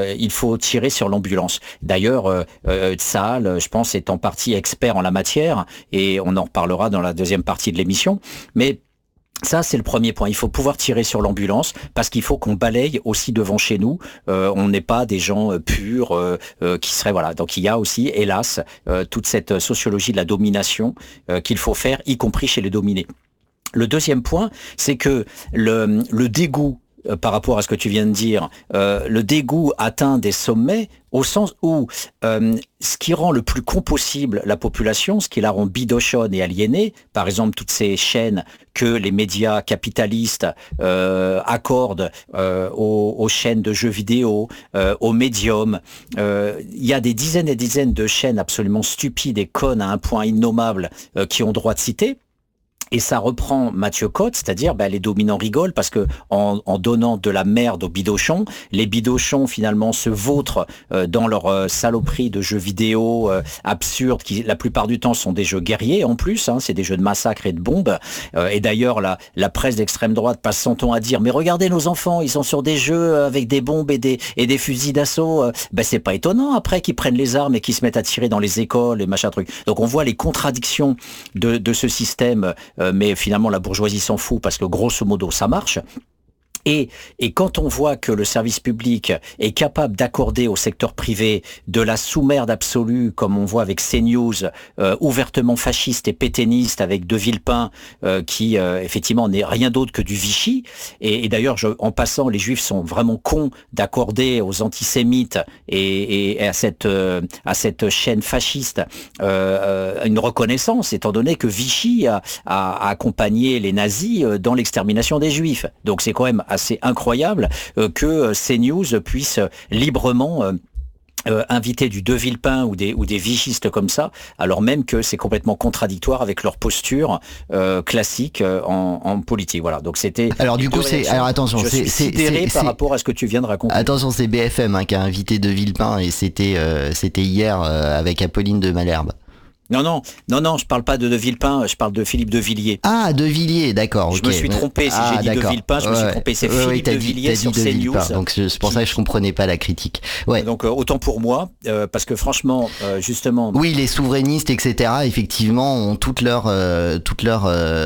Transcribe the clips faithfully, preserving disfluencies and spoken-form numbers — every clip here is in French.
euh, il faut tirer sur l'ambulance. D'ailleurs, euh, euh, Tsahal, je pense, est en partie expert en la matière, et on en reparlera dans la deuxième partie de l'émission. Mais ça, c'est le premier point. Il faut pouvoir tirer sur l'ambulance parce qu'il faut qu'on balaye aussi devant chez nous. Euh, on n'est pas des gens euh, purs euh, euh, qui seraient... Voilà. Donc, il y a aussi, hélas, euh, toute cette sociologie de la domination euh, qu'il faut faire, y compris chez les dominés. Le deuxième point, c'est que le, le dégoût euh, par rapport à ce que tu viens de dire, euh, le dégoût atteint des sommets au sens où euh, ce qui rend le plus con possible la population, ce qui la rend bidochonne et aliénée, par exemple toutes ces chaînes que les médias capitalistes euh, accordent euh, aux, aux chaînes de jeux vidéo, euh, aux médiums. Euh, il y a des dizaines et des dizaines de chaînes absolument stupides et connes à un point innommable euh, qui ont droit de citer. Et ça reprend Mathieu Cotte, c'est-à-dire ben, les dominants rigolent parce que en, en donnant de la merde aux bidochons, les bidochons finalement se vautrent euh, dans leur euh, saloperie de jeux vidéo euh, absurdes qui la plupart du temps sont des jeux guerriers en plus, hein, c'est des jeux de massacre et de bombes. Euh, et d'ailleurs la, la presse d'extrême droite passe son temps à dire mais regardez nos enfants, ils sont sur des jeux avec des bombes et des, et des fusils d'assaut. Euh, ben c'est pas étonnant après qu'ils prennent les armes et qu'ils se mettent à tirer dans les écoles et machin truc. Donc on voit les contradictions de, de ce système. Euh, mais finalement la bourgeoisie s'en fout parce que grosso modo ça marche. Et, et quand on voit que le service public est capable d'accorder au secteur privé de la sous-merde absolue, comme on voit avec CNews, euh, ouvertement fasciste et pétainiste, avec De Villepin, euh, qui euh, effectivement n'est rien d'autre que du Vichy. Et, et d'ailleurs, je, en passant, les Juifs sont vraiment cons d'accorder aux antisémites et, et à cette euh, à cette chaîne fasciste euh, une reconnaissance, étant donné que Vichy a, a, a accompagné les nazis dans l'extermination des Juifs. Donc c'est quand même assez incroyable euh, que CNews puisse librement euh, euh, inviter du De Villepin ou des, ou des vichistes comme ça, alors même que c'est complètement contradictoire avec leur posture euh, classique euh, en, en politique. Voilà. Donc c'était. Alors du coup c'est. Alors attention, je c'est. suis sidéré par rapport à ce que tu viens de raconter. Attention, c'est B F M hein, qui a invité De Villepin et c'était euh, c'était hier euh, avec Apolline de Malherbe. Non, non, non, non, je parle pas de De Villepin, je parle de Philippe de Villiers. Ah, de Villiers, d'accord. Je okay. me suis trompé, si ah, j'ai dit De Villepin, je me ouais, suis trompé. C'est ouais, Philippe ouais, de dit, Villiers sur de CNews. Donc c'est pour ça que je comprenais pas la critique. Ouais. Donc euh, autant pour moi, euh, parce que franchement, euh, justement. Oui, les souverainistes, et cetera. Effectivement, ont toutes leurs, euh, toutes leurs,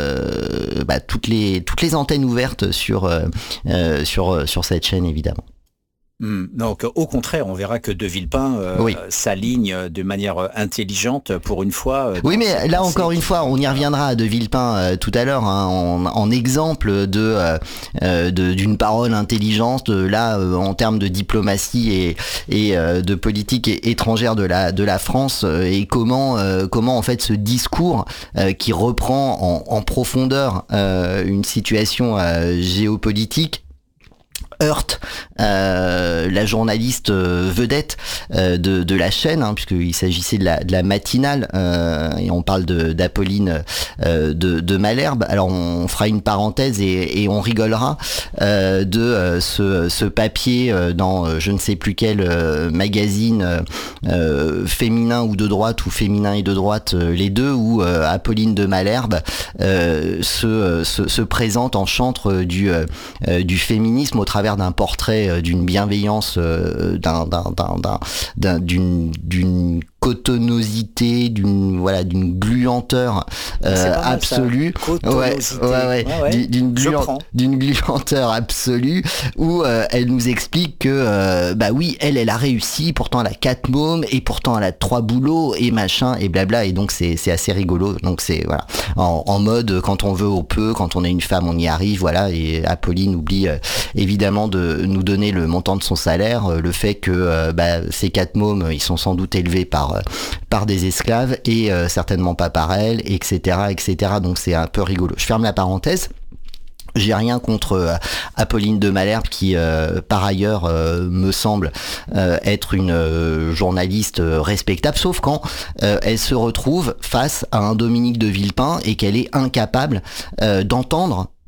euh, bah, toutes les, toutes les antennes ouvertes sur, euh, euh, sur, sur cette chaîne, évidemment. Mmh. Donc au contraire, on verra que De Villepin euh, oui. s'aligne de manière intelligente pour une fois. Oui, mais là encore une fois, on y reviendra à De Villepin euh, tout à l'heure, hein, en, en exemple de, euh, de d'une parole intelligente. Là, euh, en termes de diplomatie et, et euh, de politique étrangère de la de la France euh, et comment euh, comment en fait ce discours euh, qui reprend en, en profondeur euh, une situation euh, géopolitique heurte euh, la journaliste euh, vedette euh, de, de la chaîne, hein, puisqu'il s'agissait de la, de la matinale, euh, et on parle de, d'Apolline euh, de, de Malherbe. Alors on fera une parenthèse et, et on rigolera euh, de euh, ce, ce papier euh, dans euh, je ne sais plus quel euh, magazine euh, féminin ou de droite, ou féminin et de droite, euh, les deux, où euh, Apolline de Malherbe euh, se, se, se présente en chantre du, euh, du féminisme au travers d'un portrait d'une bienveillance, d'un, d'un, d'un, d'un, d'une, d'une cotonosité, d'une voilà, d'une gluanteur euh, absolue, ouais, ouais, ouais, ouais, ouais. d'une gluant, d'une gluanteur absolue, où euh, elle nous explique que euh, bah oui, elle, elle a réussi, pourtant elle a quatre mômes et pourtant elle a trois boulots et machin et blabla, et donc c'est c'est assez rigolo. Donc c'est voilà, en, en mode quand on veut on peut, quand on est une femme on y arrive, voilà. Et Apolline oublie euh, évidemment de nous donner le montant de son salaire, euh, le fait que euh, bah, ces quatre mômes ils sont sans doute élevés par par des esclaves et euh, certainement pas par elle, et cetera, et cetera. Donc c'est un peu rigolo. Je ferme la parenthèse. J'ai rien contre euh, Apolline de Malherbe qui, euh, par ailleurs, euh, me semble euh, être une euh, journaliste euh, respectable, sauf quand euh, elle se retrouve face à un Dominique de Villepin et qu'elle est incapable euh, d'entendre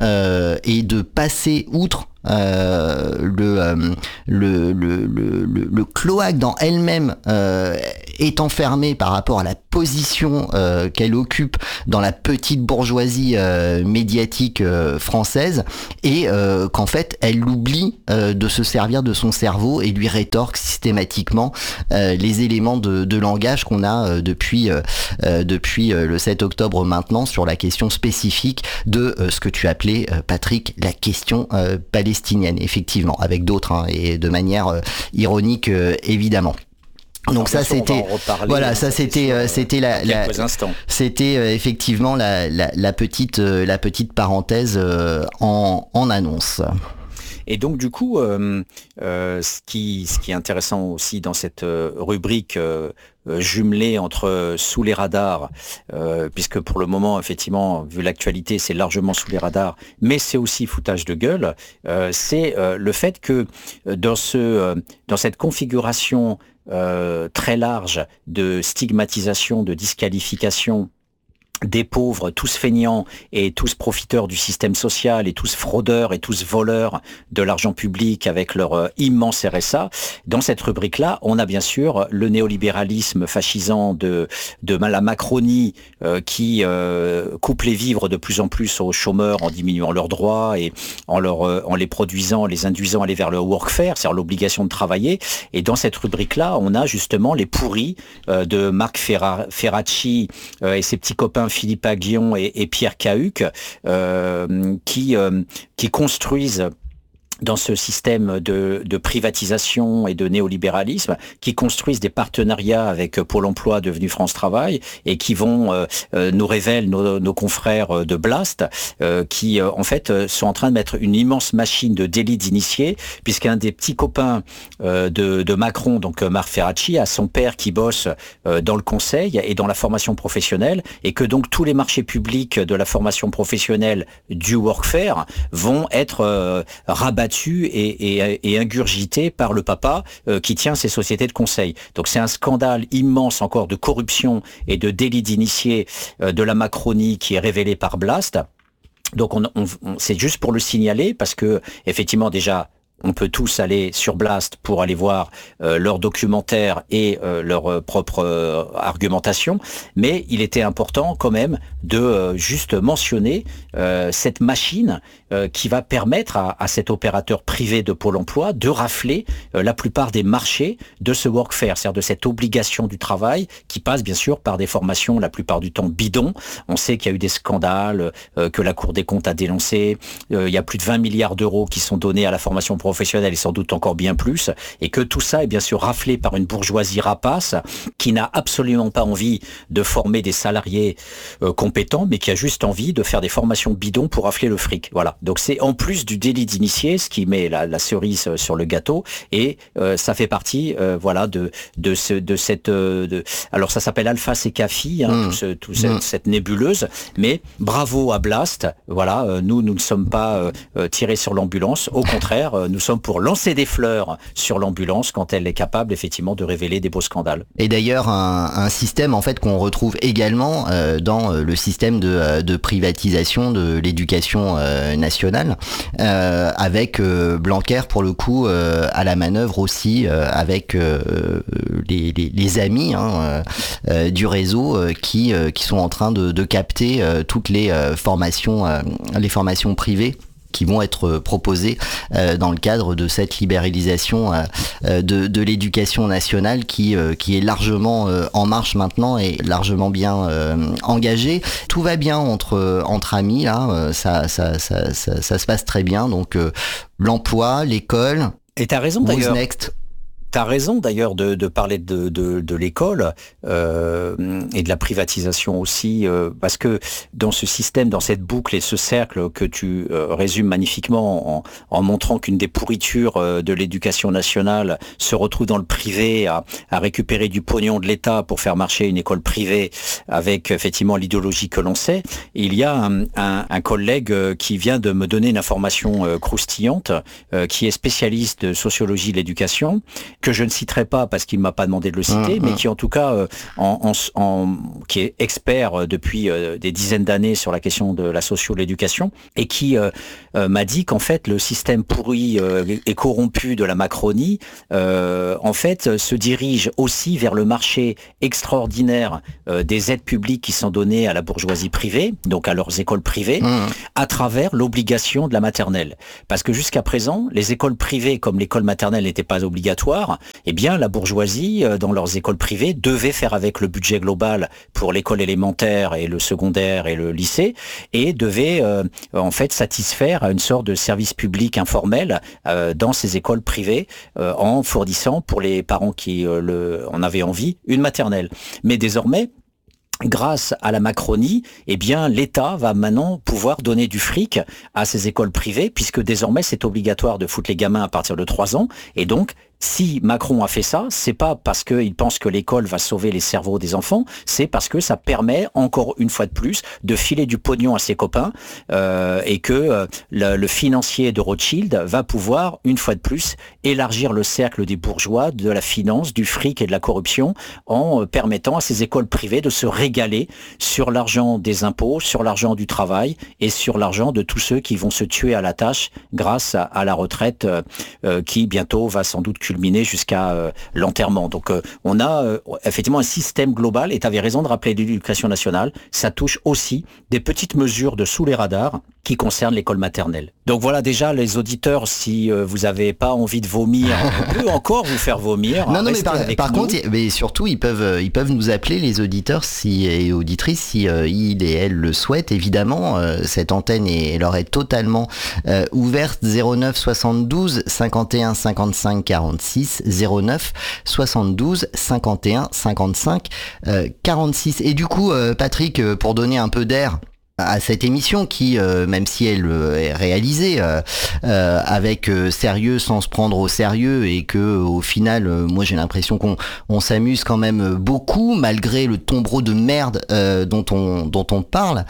euh, et de passer outre Euh, le, euh, le, le, le, le, le cloaque dans elle-même euh, est enfermé par rapport à la position euh, qu'elle occupe dans la petite bourgeoisie euh, médiatique euh, française, et euh, qu'en fait elle oublie euh, de se servir de son cerveau et lui rétorque systématiquement euh, les éléments de, de langage qu'on a euh, depuis, euh, euh, depuis euh, le sept octobre maintenant sur la question spécifique de euh, ce que tu appelais, euh, Patrick, la question euh, palestinienne. Effectivement, avec d'autres, hein, et de manière euh, ironique, euh, évidemment. Donc ça c'était voilà ça c'était euh, c'était la, la c'était euh, effectivement la, la, la petite euh, la petite parenthèse euh, en, en annonce. Et donc du coup, euh, euh, ce, qui, ce qui est intéressant aussi dans cette euh, rubrique euh, euh, jumelée entre euh, sous les radars, euh, puisque pour le moment, effectivement, vu l'actualité, c'est largement sous les radars, mais c'est aussi foutage de gueule, euh, c'est euh, le fait que dans, ce, euh, dans cette configuration euh, très large de stigmatisation, de disqualification des pauvres, tous feignants et tous profiteurs du système social et tous fraudeurs et tous voleurs de l'argent public avec leur euh, immense R S A. Dans cette rubrique-là, on a bien sûr le néolibéralisme fascisant de, de la Macronie euh, qui euh, coupe les vivres de plus en plus aux chômeurs en diminuant leurs droits et en, leur, euh, en les produisant, les induisant à aller vers le workfare, c'est-à-dire l'obligation de travailler. Et dans cette rubrique-là, on a justement les pourris euh, de Marc Ferra, Ferracci euh, et ses petits copains Philippe Aguillon et, et Pierre Cahuc euh, qui, euh, qui construisent dans ce système de, de privatisation et de néolibéralisme, qui construisent des partenariats avec Pôle emploi devenu France Travail et qui vont, euh, euh, nous révèlent nos, nos confrères de Blast, euh, qui euh, en fait euh, sont en train de mettre une immense machine de délit d'initiés, puisqu'un des petits copains euh, de, de Macron, donc Marc Ferracci, a son père qui bosse euh, dans le conseil et dans la formation professionnelle, et que donc tous les marchés publics de la formation professionnelle du workfare vont être euh, rabattus Et, et, et ingurgité par le papa euh, qui tient ces sociétés de conseil. Donc c'est un scandale immense encore de corruption et de délit d'initié euh, de la Macronie qui est révélé par Blast. Donc on, on, on, c'est juste pour le signaler parce que effectivement déjà on peut tous aller sur Blast pour aller voir euh, leurs documentaires et euh, leur euh, propre euh, argumentation, mais il était important quand même de euh, juste mentionner euh, cette machine euh, qui va permettre à, à cet opérateur privé de Pôle emploi de rafler euh, la plupart des marchés de ce workfare, c'est-à-dire de cette obligation du travail qui passe bien sûr par des formations la plupart du temps bidons. On sait qu'il y a eu des scandales euh, que la Cour des comptes a dénoncés, euh, il y a plus de vingt milliards d'euros qui sont donnés à la formation professionnelle professionnelle et sans doute encore bien plus, et que tout ça est bien sûr raflé par une bourgeoisie rapace qui n'a absolument pas envie de former des salariés euh, compétents, mais qui a juste envie de faire des formations bidons pour rafler le fric. Voilà. Donc c'est en plus du délit d'initié, ce qui met la, la cerise sur le gâteau, et euh, ça fait partie, euh, voilà, de de ce de cette, euh, de, alors ça s'appelle Alpha Secafi, hein, mmh. tout, ce, tout cette, mmh. cette nébuleuse, mais bravo à Blast. Voilà, euh, nous nous ne sommes pas euh, tirés sur l'ambulance, au contraire, euh, nous sommes pour lancer des fleurs sur l'ambulance quand elle est capable effectivement de révéler des beaux scandales. Et d'ailleurs un, un système en fait qu'on retrouve également euh, dans le système de, de privatisation de l'éducation euh, nationale, euh, avec euh, Blanquer pour le coup euh, à la manœuvre aussi, euh, avec euh, les, les, les amis hein, euh, du réseau euh, qui, euh, qui sont en train de, de capter euh, toutes les euh, formations, euh, les formations privées qui vont être proposés euh, dans le cadre de cette libéralisation euh, de, de l'éducation nationale qui, euh, qui est largement euh, en marche maintenant et largement bien euh, engagée. Tout va bien entre, entre amis, là, ça, ça, ça, ça, ça se passe très bien. Donc euh, l'emploi, l'école. Et t'as raison d'ailleurs. Next. T'as raison d'ailleurs de, de parler de, de, de l'école euh, et de la privatisation aussi, euh, parce que dans ce système, dans cette boucle et ce cercle que tu euh, résumes magnifiquement en, en montrant qu'une des pourritures euh, de l'éducation nationale se retrouve dans le privé, à, à récupérer du pognon de l'État pour faire marcher une école privée avec effectivement l'idéologie que l'on sait, il y a un, un, un collègue qui vient de me donner une information euh, croustillante, euh, qui est spécialiste de sociologie de l'éducation, que je ne citerai pas parce qu'il m'a pas demandé de le citer, mmh, mais mmh. qui en tout cas, euh, en, en, en, qui est expert depuis euh, des dizaines d'années sur la question de la socio de l'éducation, et qui euh, euh, m'a dit qu'en fait le système pourri euh, et corrompu de la Macronie, euh, en fait, se dirige aussi vers le marché extraordinaire euh, des aides publiques qui sont données à la bourgeoisie privée, donc à leurs écoles privées, mmh. à travers l'obligation de la maternelle. Parce que jusqu'à présent, les écoles privées, comme l'école maternelle n'était pas obligatoire, eh bien la bourgeoisie, euh, dans leurs écoles privées, devait faire avec le budget global pour l'école élémentaire et le secondaire et le lycée, et devait euh, en fait satisfaire à une sorte de service public informel euh, dans ces écoles privées, euh, en fournissant pour les parents qui euh, le, en avaient envie une maternelle. Mais désormais, grâce à la Macronie, eh bien, l'État va maintenant pouvoir donner du fric à ces écoles privées, puisque désormais c'est obligatoire de foutre les gamins à partir de trois ans, et donc si Macron a fait ça, c'est pas parce qu'il pense que l'école va sauver les cerveaux des enfants, c'est parce que ça permet, encore une fois de plus, de filer du pognon à ses copains, euh, et que euh, le, le financier de Rothschild va pouvoir, une fois de plus, élargir le cercle des bourgeois, de la finance, du fric et de la corruption, en euh, permettant à ces écoles privées de se régaler sur l'argent des impôts, sur l'argent du travail et sur l'argent de tous ceux qui vont se tuer à la tâche grâce à, à la retraite euh, euh, qui bientôt va sans doute culminer jusqu'à euh, l'enterrement. Donc euh, on a euh, effectivement un système global, et tu avais raison de rappeler l'éducation nationale, ça touche aussi des petites mesures de sous les radars qui concernent l'école maternelle. Donc voilà, déjà les auditeurs, si euh, vous n'avez pas envie de vomir, on peut encore vous faire vomir. Non, non, mais par, par contre, mais surtout, ils peuvent, ils peuvent nous appeler, les auditeurs si, et auditrices, si euh, ils et elles le souhaitent. Évidemment, euh, cette antenne est, leur est totalement euh, ouverte. zéro neuf soixante-douze cinquante et un cinquante-cinq quarante-six, zéro neuf soixante-douze cinquante et un cinquante-cinq quarante-six. Et du coup, euh, Patrick, euh, pour donner un peu d'air à cette émission qui, euh, même si elle euh, est réalisée euh, euh, avec euh, sérieux, sans se prendre au sérieux, et que au final, euh, moi j'ai l'impression qu'on on s'amuse quand même beaucoup malgré le tombereau de merde euh, dont on dont on parle.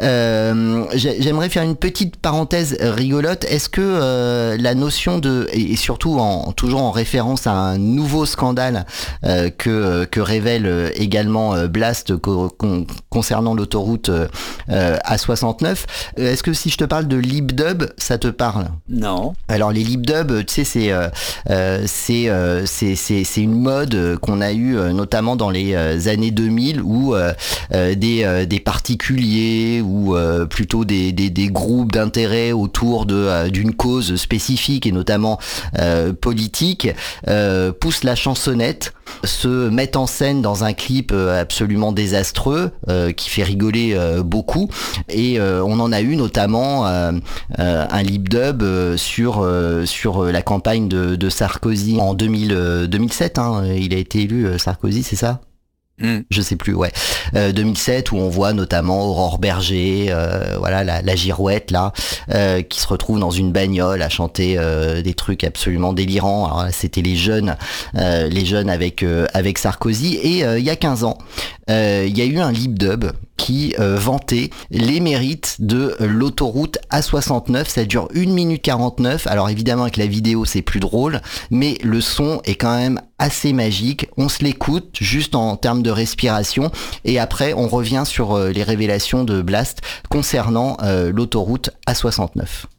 Euh, j'aimerais faire une petite parenthèse rigolote. Est-ce que euh, la notion de, et surtout en toujours en référence à un nouveau scandale euh, que que révèle également euh, Blast co- con- concernant l'autoroute euh, A soixante-neuf. Est-ce que si je te parle de LibDub, ça te parle? Non. Alors les LibDub, tu sais, c'est euh, c'est euh, c'est c'est c'est une mode qu'on a eu euh, notamment dans les euh, années deux mille, où euh, euh, des euh, des particuliers ou euh, plutôt des des des groupes d'intérêt autour de euh, d'une cause spécifique et notamment euh, politique euh, poussent la chansonnette, se mettent en scène dans un clip absolument désastreux euh, qui fait rigoler euh, beaucoup. Et euh, on en a eu notamment euh, euh, un LibDub euh, sur euh, sur la campagne de, de Sarkozy en deux mille, euh, deux mille sept. Hein, il a été élu euh, Sarkozy, c'est ça? Mm. Je sais plus, ouais. Euh, deux mille sept, où on voit notamment Aurore Berger, euh, voilà, la, la girouette là, euh, qui se retrouve dans une bagnole à chanter euh, des trucs absolument délirants. Alors là, c'était les jeunes, euh, les jeunes avec euh, avec Sarkozy. Et euh, il y a quinze ans, euh, il y a eu un LibDub qui euh, vantait les mérites de l'autoroute A soixante-neuf. Ça dure une minute quarante-neuf. Alors évidemment, avec la vidéo, c'est plus drôle, mais le son est quand même assez magique. On se l'écoute juste en termes de respiration, et après on revient sur euh, les révélations de Blast concernant euh, l'autoroute A soixante-neuf.